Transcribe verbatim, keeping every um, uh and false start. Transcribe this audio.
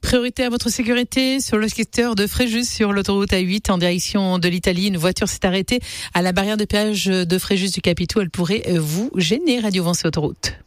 Priorité à votre sécurité sur le secteur de Fréjus sur l'autoroute A huit en direction de l'Italie. Une voiture s'est arrêtée à la barrière de péage de Fréjus du Capitou. Elle pourrait vous gêner. Radio Vence Autoroute.